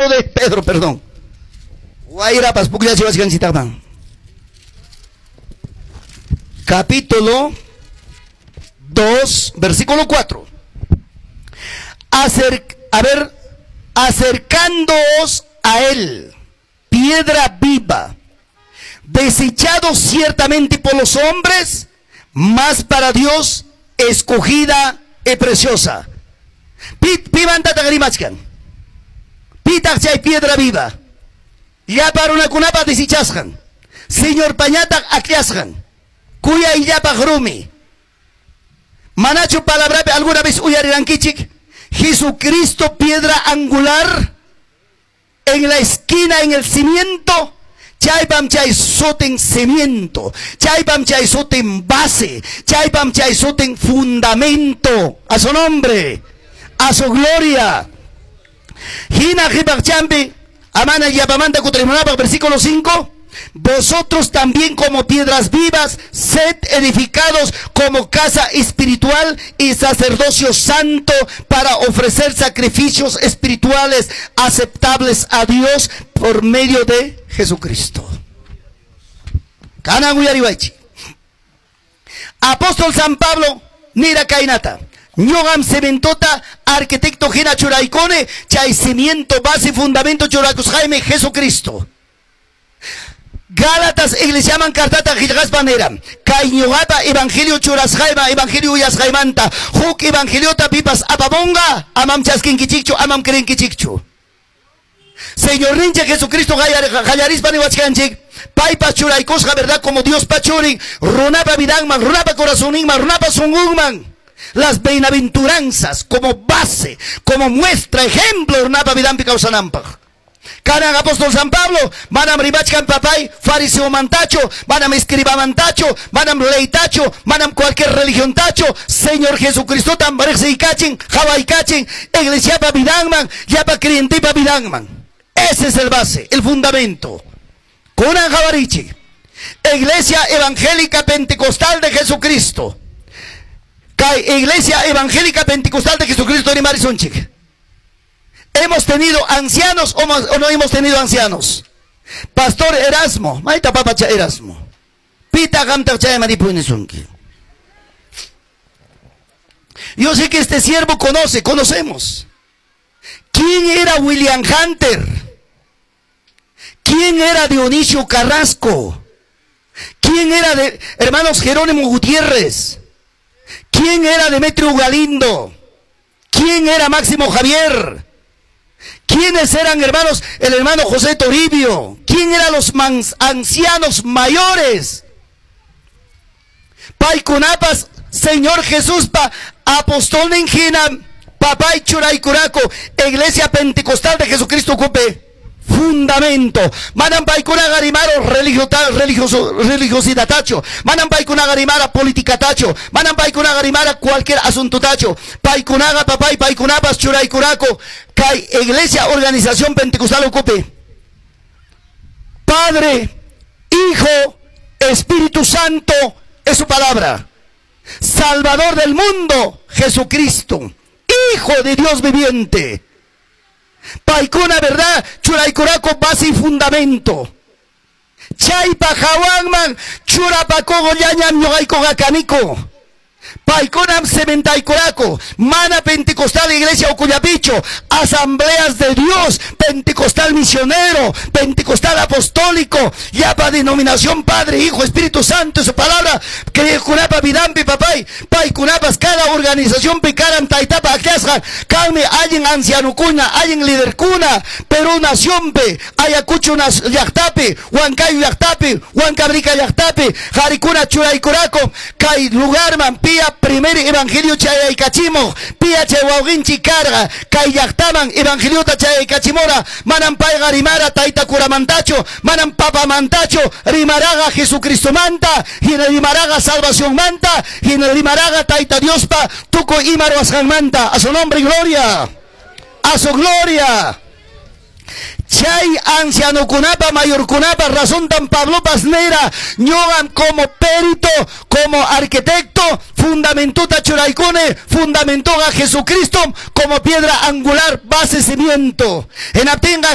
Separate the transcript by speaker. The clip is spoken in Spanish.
Speaker 1: Pedro, perdón. Guairapas, capítulo 2, versículo 4. Acercándoos a él, piedra viva, desechado ciertamente por los hombres, mas para Dios escogida y preciosa. Pitak chay piedra viva. Ya para una cunapa desechasjan. Señor pañata acliasjan. Cuya y ya pagrumi. Manacho palabra alguna vez uyarirankichik. Jesucristo piedra angular. En la esquina, en el cimiento. Chaipam chay soten cimiento. Chaipam chay soten base. Chaipam chay soten fundamento. A su nombre. A su gloria. Hina Hibak Chambi, Amana Yapamanta Cutrimonapa, versículo 5. Vosotros también como piedras vivas, sed edificados como casa espiritual y sacerdocio santo para ofrecer sacrificios espirituales aceptables a Dios por medio de Jesucristo. Apóstol San Pablo, Nira Kainata. Ñogam cementota, arquitecto Gina Churaicone, chay cimiento, base, fundamento, Churacus Jaime, Jesucristo. Gálatas, iglesia man cartata, Gilgas Panera. Cañogata, evangelio Churas Jaima, evangelio Uyas Jaimanta. Huk evangeliota pipas apabonga, amam chaskin kichicho, amam keren kichicho. Señor Ninja Jesucristo, Gallaris Paniwachkanchik. Paipa Churaicosja, verdad, como Dios Pachurin. Runapa Vidangman, Runapa Corazoningman, Runapa Sungungman. Las bienaventuranzas como base, como muestra, ejemplo, Napa Vidampi Causanampa. Canan apóstol San Pablo, manam ribachkan papay, fariseo mantacho, manam escriba mantacho, manam leitacho, manam cualquier religión tacho, Señor Jesucristo tan barexi kachin, Hawaii kachin, iglesia pa vidangman, ya pa creyente pa vidangman. Ese es el base, el fundamento. Kunan Javarichi, Iglesia Evangélica Pentecostal de Jesucristo. Iglesia Evangélica Pentecostal de Jesucristo de Marisonchik. ¿Hemos tenido ancianos o no hemos tenido ancianos? Pastor Erasmo, maita papacha Erasmo. Pita gamta chaya maripunesonki. Yo sé que este siervo conocemos. ¿Quién era William Hunter? ¿Quién era Dionisio Carrasco? ¿Quién era de hermanos Jerónimo Gutiérrez? ¿Quién era Demetrio Galindo? ¿Quién era Máximo Javier? ¿Quiénes eran hermanos? El hermano José Toribio. ¿Quién eran los ancianos mayores? Paicunapas, Señor Jesús, apóstol Ninjina, Papay Churay Curaco, Iglesia Pentecostal de Jesucristo Cupe. Fundamento. Manam paikuna garimaro religiosidad tacho. Manam paikuna garimara política tacho. Manam paikuna garimara cualquier asunto tacho. Paikunaga papay paikunapas churay curaco. Kai iglesia organización pentecostal ocupe. Padre, Hijo, Espíritu Santo es su palabra. Salvador del mundo, Jesucristo, Hijo de Dios viviente. Paikuna, verdad, Churaicuraco, base y fundamento. Chaipa Jawangman, Churapacogo Yañam Yogaiko Gacanico. Paikonam Cementaicoraco, Mana Pentecostal Iglesia Ocuyapicho, Asambleas de Dios, Pentecostal Misionero, Pentecostal Apostólico, Yapa Denominación Padre, Hijo, Espíritu Santo, su palabra, que Kunapa Vidampi Papay, Paikunapas, cada organización Picaran Taitapa Akiasjan, Calme, Ayen Anciano Cuna, Ayen Líder Cuna, Perú Nación Pe, Ayacucho Yactape, Huancayo Yactape, Huancabrica Yactape, Jaricuna Churaicoraco, Kai Lugarman, Pia primer evangelio chaya y cachimo, Pia Chehuauginchi carga, Kai Yactaman, evangelio chaya y cachimora, Manam Pai Garimara, Taita Curamantacho, Manam Papa Mantacho, Rimaraga Jesucristo Manta, y Rimaraga Salvación Manta, y Rimaraga Taita Diospa, Tuco Imaro Asjan Manta, a su nombre y gloria, a su gloria. Chay anciano kunapa, mayor kunapa, razón tan Pablo Pasnera, ñogan como perito, como arquitecto, fundamentó Tachuraicone, fundamentó a Jesucristo como piedra angular, base, cimiento. En Aptenga